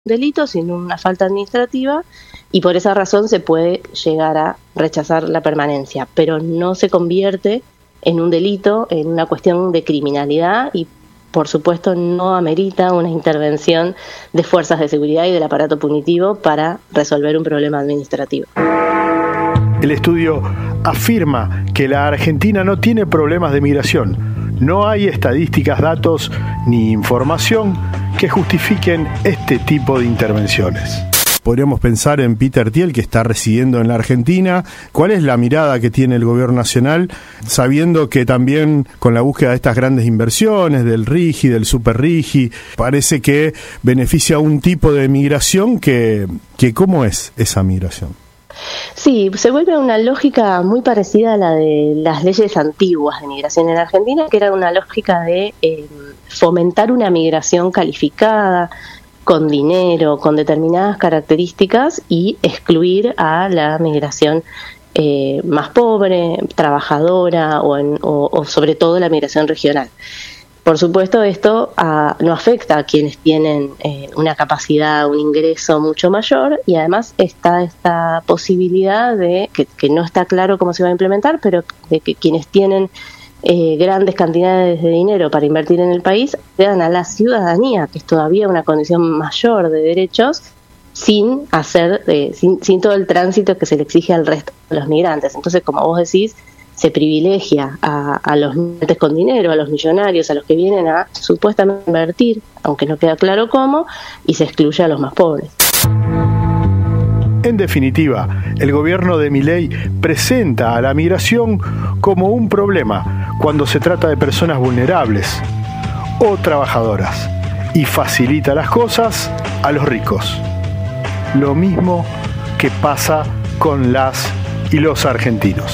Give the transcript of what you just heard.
delito, sino una falta administrativa, y por esa razón se puede llegar a rechazar la permanencia, pero no se convierte en un delito, en una cuestión de criminalidad, y por supuesto no amerita una intervención de fuerzas de seguridad y del aparato punitivo para resolver un problema administrativo. El estudio afirma que la Argentina no tiene problemas de migración. No hay estadísticas, datos ni información que justifiquen este tipo de intervenciones. Podríamos pensar en Peter Thiel, que está residiendo en la Argentina. ¿Cuál es la mirada que tiene el gobierno nacional, sabiendo que también con la búsqueda de estas grandes inversiones, del RIGI, del Super RIGI, parece que beneficia a un tipo de migración que ¿cómo es esa migración? Sí, se vuelve una lógica muy parecida a la de las leyes antiguas de migración en Argentina, que era una lógica de fomentar una migración calificada, con dinero, con determinadas características, y excluir a la migración más pobre, trabajadora o sobre todo la migración regional. Por supuesto, esto no afecta a quienes tienen una capacidad, un ingreso mucho mayor, y además está esta posibilidad de, que no está claro cómo se va a implementar, pero de que quienes tienen grandes cantidades de dinero para invertir en el país accedan a la ciudadanía, que es todavía una condición mayor de derechos, sin todo el tránsito que se le exige al resto de los migrantes. Entonces, como vos decís, se privilegia a los migrantes con dinero, a los millonarios, a los que vienen a supuestamente invertir, aunque no queda claro cómo, y se excluye a los más pobres. En definitiva, el gobierno de Milei presenta a la migración como un problema cuando se trata de personas vulnerables o trabajadoras, y facilita las cosas a los ricos. Lo mismo que pasa con las y los argentinos.